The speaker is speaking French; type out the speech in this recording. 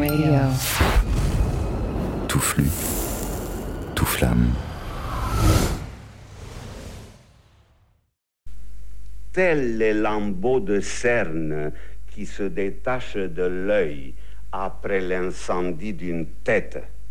Radio. Tout flux, tout flamme. Tels les lambeaux de cerne qui se détachent de l'œil après l'incendie d'une tête.